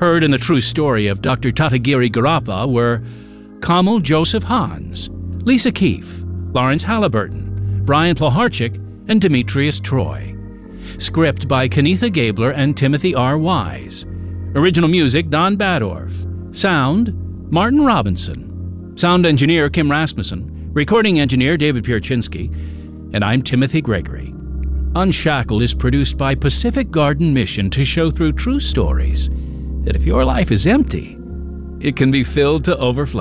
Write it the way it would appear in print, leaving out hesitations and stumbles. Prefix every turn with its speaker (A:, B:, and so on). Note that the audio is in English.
A: Heard in the true story of Dr. Tatagiri Garappa were Kamal Joseph Hans, Lisa Keefe, Lawrence Halliburton, Brian Ploharchik, and Demetrius Troy. Script by Kenitha Gabler and Timothy R. Wise. Original music, Don Badorf. Sound, Martin Robinson. Sound engineer, Kim Rasmussen. Recording engineer, David Pierczynski. And I'm Timothy Gregory. Unshackled is produced by Pacific Garden Mission to show through true stories that if your life is empty, it can be filled to overflowing.